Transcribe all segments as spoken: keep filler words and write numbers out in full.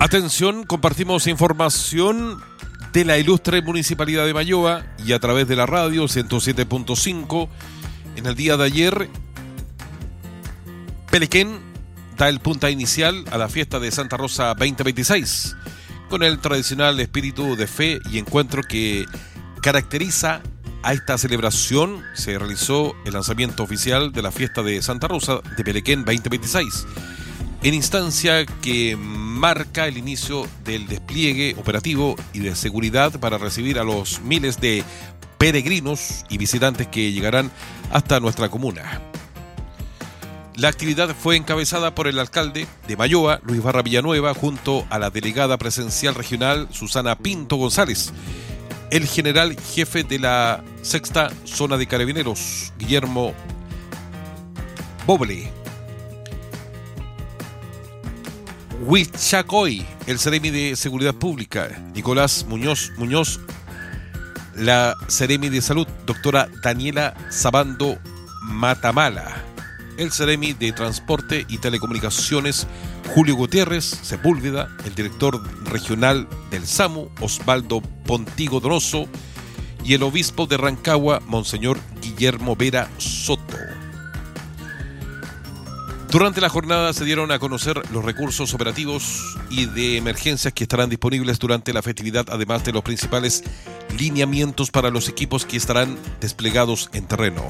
Atención, compartimos información de la ilustre Municipalidad de Mayoa y a través de la radio ciento siete punto cinco. En el día de ayer, Pelequén da el punta inicial a la fiesta de Santa Rosa veinte veintiséis, con el tradicional espíritu de fe y encuentro que caracteriza a esta celebración. Se realizó el lanzamiento oficial de la fiesta de Santa Rosa de Pelequén veinte veintiséis, en instancia que marca el inicio del despliegue operativo y de seguridad para recibir a los miles de peregrinos y visitantes que llegarán hasta nuestra comuna. La actividad fue encabezada por el alcalde de Mayoa, Luis Barra Villanueva, junto a la delegada presencial regional Susana Pinto González, el general jefe de la sexta zona de carabineros, Guillermo Boble, Huichacoy, el Seremi de Seguridad Pública, Nicolás Muñoz Muñoz, la Seremi de Salud, doctora Daniela Sabando Matamala, el Seremi de Transporte y Telecomunicaciones, Julio Gutiérrez Sepúlveda, el director regional del SAMU, Osvaldo Pontigo Donoso, y el obispo de Rancagua, Monseñor Guillermo Vera Soto. Durante la jornada se dieron a conocer los recursos operativos y de emergencias que estarán disponibles durante la festividad, además de los principales lineamientos para los equipos que estarán desplegados en terreno.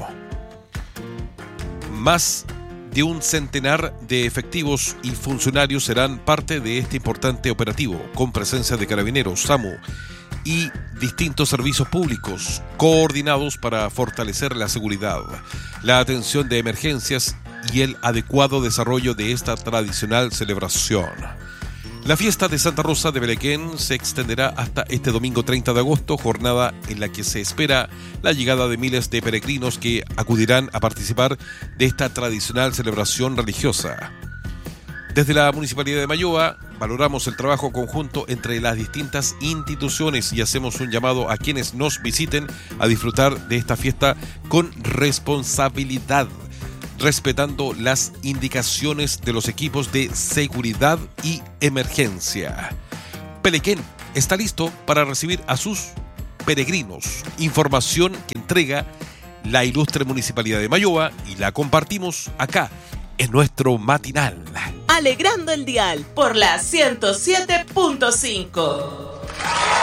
Más de un centenar de efectivos y funcionarios serán parte de este importante operativo, con presencia de carabineros, SAMU y distintos servicios públicos coordinados para fortalecer la seguridad, la atención de emergencias y el adecuado desarrollo de esta tradicional celebración. La fiesta de Santa Rosa de Pelequén se extenderá hasta este domingo treinta de agosto, jornada en la que se espera la llegada de miles de peregrinos que acudirán a participar de esta tradicional celebración religiosa. Desde la Municipalidad de Mayoa valoramos el trabajo conjunto entre las distintas instituciones y hacemos un llamado a quienes nos visiten a disfrutar de esta fiesta con responsabilidad, respetando las indicaciones de los equipos de seguridad y emergencia. Pelequén está listo para recibir a sus peregrinos. Información que entrega la ilustre Municipalidad de Mayoa y la compartimos acá en nuestro matinal. Alegrando el dial por la ciento siete punto cinco.